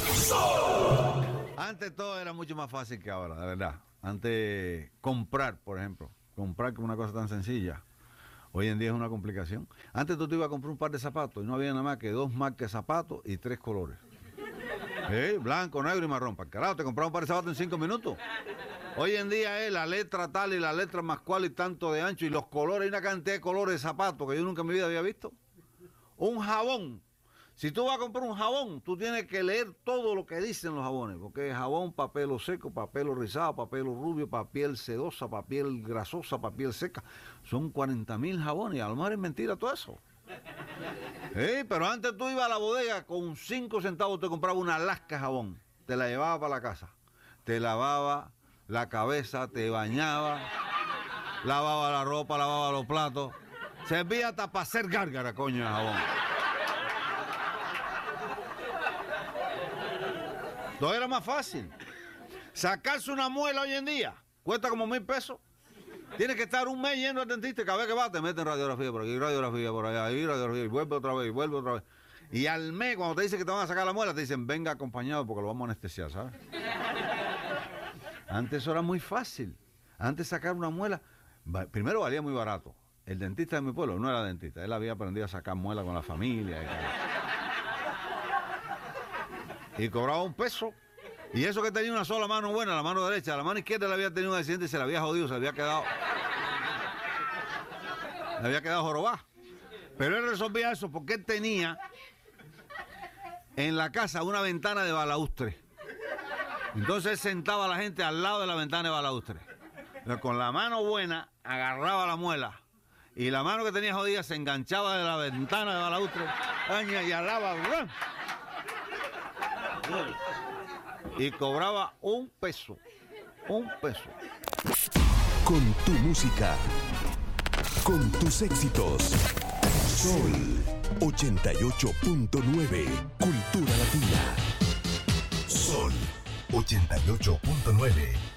Antes todo era mucho más fácil que ahora, de verdad. Antes comprar, por ejemplo, comprar como una cosa tan sencilla. Hoy en día es una complicación. Antes tú te ibas a comprar un par de zapatos y no había nada más que 2 marcas de zapatos y 3 colores. Blanco, negro y marrón. Para el carajo, te compraba un par de zapatos en 5 minutos. Hoy en día es la letra tal y la letra más cual y tanto de ancho y los colores, hay una cantidad de colores de zapatos que yo nunca en mi vida había visto. Un jabón. Si tú vas a comprar un jabón, tú tienes que leer todo lo que dicen los jabones, porque es jabón para pelo seco, para pelo rizado, para pelo rubio, para piel sedosa, para piel grasosa, para piel seca. Son 40.000 jabones, y a lo mejor es mentira todo eso. Pero antes tú ibas a la bodega, con 5 centavos te compraba una lasca de jabón, te la llevaba para la casa, te lavaba la cabeza, te bañaba, lavaba la ropa, lavaba los platos, servía hasta para hacer gárgara, coño, de jabón. Todo era más fácil. Sacarse una muela hoy en día cuesta como 1.000 pesos. Tienes que estar un mes yendo al dentista y cada vez que vas te meten radiografía por aquí, radiografía por allá, y radiografía, y vuelve otra vez, y vuelve otra vez. Y al mes, cuando te dicen que te van a sacar la muela, te dicen, venga acompañado porque lo vamos a anestesiar, ¿sabes? Antes eso era muy fácil. Antes sacar una muela, primero valía muy barato. El dentista de mi pueblo no era dentista, él había aprendido a sacar muela con la familia y tal. Y cobraba 1 peso. Y eso que tenía una sola mano buena, la mano derecha, la mano izquierda le había tenido un accidente y se le había jodido, se le había quedado jorobada. Pero él resolvía eso porque él tenía en la casa una ventana de balaustre. Entonces él sentaba a la gente al lado de la ventana de balaustre. Pero con la mano buena agarraba la muela y la mano que tenía jodida se enganchaba de la ventana de balaustre y alaba. Y cobraba 1 peso. 1 peso. Con tu música, con tus éxitos. Sol 88.9, Cultura Latina. Sol 88.9.